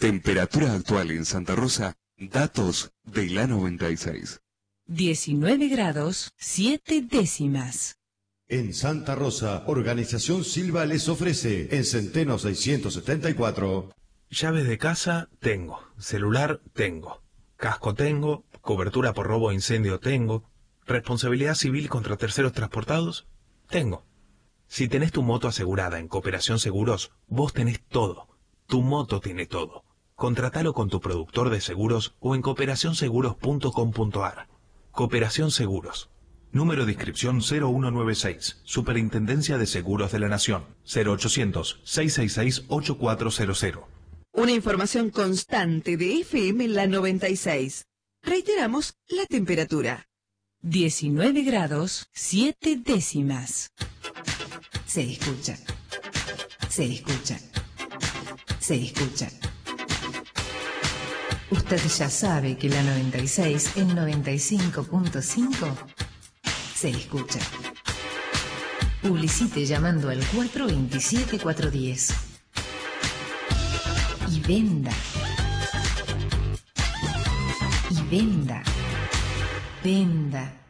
Temperatura actual en Santa Rosa, datos de la 96. 19 grados, 7 décimas. En Santa Rosa, Organización Silva les ofrece, en Centeno 674... Llaves de casa, tengo. Celular, tengo. Casco, tengo. Cobertura por robo o incendio, tengo. Responsabilidad civil contra terceros transportados, tengo. Si tenés tu moto asegurada en Cooperación Seguros, vos tenés todo. Tu moto tiene todo. Contratalo con tu productor de seguros o en cooperacionseguros.com.ar. Cooperación Seguros. Número de inscripción 0196. Superintendencia de Seguros de la Nación. 0800-666-8400. Una información constante de FM La 96. Reiteramos la temperatura. 19 grados, 7 décimas. Se escucha. Se escucha. Se escucha. Usted ya sabe que la 96 en 95.5 se escucha. Publicite llamando al 427-410. Y venda. Y venda. Venda.